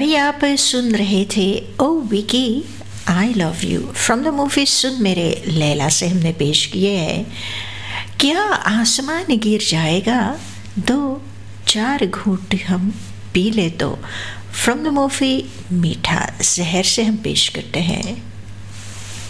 अभी आप सुन रहे थे ओ Vicky I love you from the movie सुन मेरे लैला से हमने पेश किए हैं क्या आसमान गिर जाएगा 2-4 घूंट हम पी ले तो फ्रॉम द मूवी मीठा जहर से हम पेश करते हैं।